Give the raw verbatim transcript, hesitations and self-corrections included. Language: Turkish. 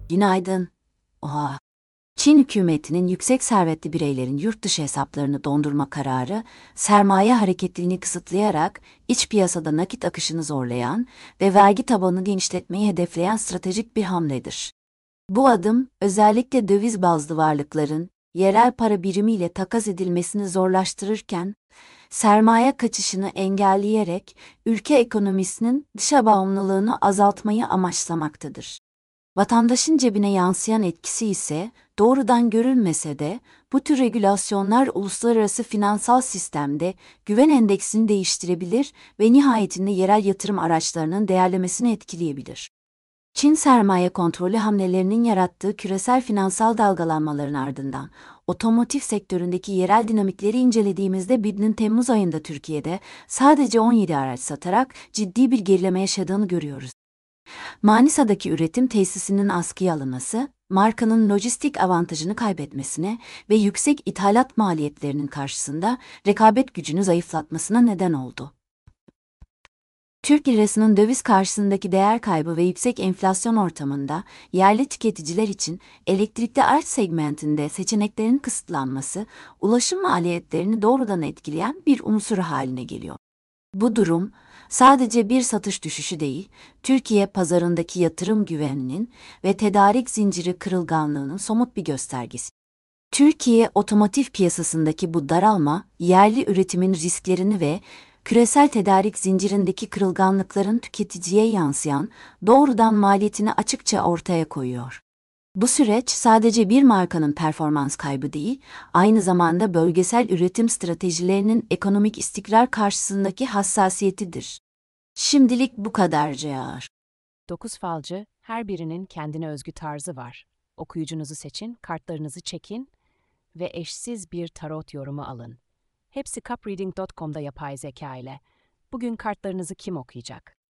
Günaydın. Oha. Çin hükümetinin yüksek servetli bireylerin yurt dışı hesaplarını dondurma kararı, sermaye hareketliliğini kısıtlayarak iç piyasada nakit akışını zorlayan ve vergi tabanını genişletmeyi hedefleyen stratejik bir hamledir. Bu adım, özellikle döviz bazlı varlıkların yerel para birimiyle takas edilmesini zorlaştırırken, sermaye kaçışını engelleyerek ülke ekonomisinin dışa bağımlılığını azaltmayı amaçlamaktadır. Vatandaşın cebine yansıyan etkisi ise doğrudan görülmese de bu tür regülasyonlar uluslararası finansal sistemde güven endeksini değiştirebilir ve nihayetinde yerel yatırım araçlarının değerlemesini etkileyebilir. Çin sermaye kontrolü hamlelerinin yarattığı küresel finansal dalgalanmaların ardından otomotiv sektöründeki yerel dinamikleri incelediğimizde B İ D'nin Temmuz ayında Türkiye'de sadece on yedi araç satarak ciddi bir gerileme yaşadığını görüyoruz. Manisa'daki üretim tesisinin askıya alınması, markanın lojistik avantajını kaybetmesine ve yüksek ithalat maliyetlerinin karşısında rekabet gücünü zayıflatmasına neden oldu. Türk lirasının döviz karşısındaki değer kaybı ve yüksek enflasyon ortamında yerli tüketiciler için elektrikli araç segmentinde seçeneklerin kısıtlanması, ulaşım maliyetlerini doğrudan etkileyen bir unsur haline geliyor. Bu durum, sadece bir satış düşüşü değil, Türkiye pazarındaki yatırım güveninin ve tedarik zinciri kırılganlığının somut bir göstergesi. Türkiye otomotiv piyasasındaki bu daralma, yerli üretimin risklerini ve küresel tedarik zincirindeki kırılganlıkların tüketiciye yansıyan doğrudan maliyetini açıkça ortaya koyuyor. Bu süreç sadece bir markanın performans kaybı değil, aynı zamanda bölgesel üretim stratejilerinin ekonomik istikrar karşısındaki hassasiyetidir. Şimdilik bu kadar Ceyar. Dokuz falcı, her birinin kendine özgü tarzı var. Okuyucunuzu seçin, kartlarınızı çekin ve eşsiz bir tarot yorumu alın. Hepsi cupreading nokta com'da yapay zeka ile. Bugün kartlarınızı kim okuyacak?